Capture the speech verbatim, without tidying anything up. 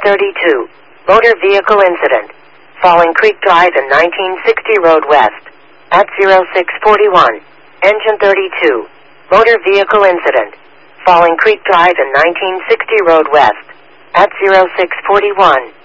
thirty-two. Motor vehicle incident. Falling Creek Drive and nineteen sixty Road West. At zero six forty-one. Engine thirty-two. Motor vehicle incident. Falling Creek Drive and nineteen sixty Road West. At zero six forty-one.